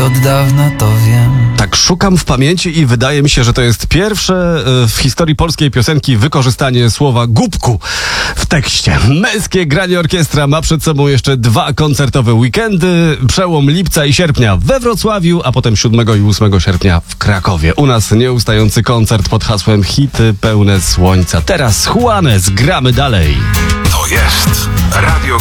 od dawna to wiem. Tak szukam w pamięci i wydaje mi się, że to jest pierwsze w historii polskiej piosenki wykorzystanie słowa głupku w tekście. Męskie granie orkiestra ma przed sobą jeszcze 2 koncertowe weekendy. Przełom lipca i sierpnia we Wrocławiu, a potem 7 i 8 sierpnia w Krakowie. U nas nieustający koncert pod hasłem hity pełne słońca. Teraz Juanes, gramy dalej. To jest Radio